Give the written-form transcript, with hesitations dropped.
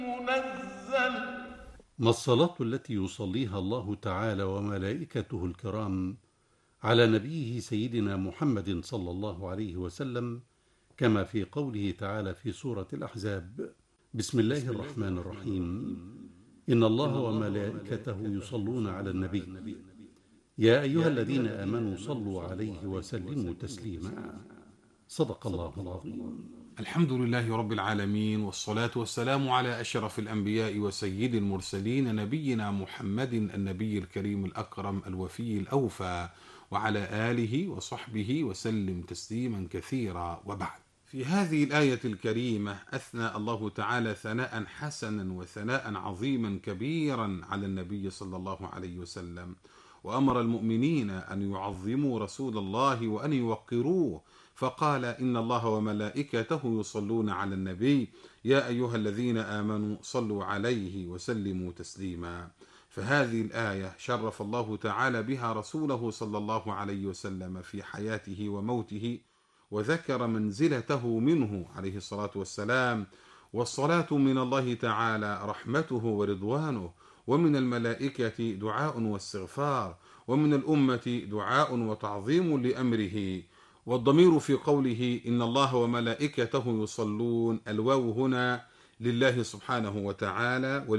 منزل. ما الصلاة التي يصليها الله تعالى وملائكته الكرام على نبيه سيدنا محمد صلى الله عليه وسلم، كما في قوله تعالى في سورة الأحزاب: بسم الله الرحمن الرحيم، إن الله وملائكته يصلون على النبي، يا أيها الذين آمنوا صلوا عليه وسلموا تسليما. صدق الله العظيم. الحمد لله رب العالمين، والصلاة والسلام على أشرف الأنبياء وسيد المرسلين، نبينا محمد النبي الكريم الأكرم الوفي الأوفى، وعلى آله وصحبه وسلم تسليما كثيرا، وبعد. في هذه الآية الكريمة أثنى الله تعالى ثناء حسنا وثناء عظيما كبيرا على النبي صلى الله عليه وسلم، وأمر المؤمنين أن يعظموا رسول الله وأن يوقروه، فقال: إن الله وملائكته يصلون على النبي يا أيها الذين آمنوا صلوا عليه وسلموا تسليما. فهذه الآية شرف الله تعالى بها رسوله صلى الله عليه وسلم في حياته وموته، وذكر منزلته منه عليه الصلاة والسلام. والصلاة من الله تعالى رحمته ورضوانه، ومن الملائكة دعاء واستغفار، ومن الأمة دعاء وتعظيم لأمره. والضمير في قوله إن الله وملائكته يصلون، الواو هنا لله سبحانه وتعالى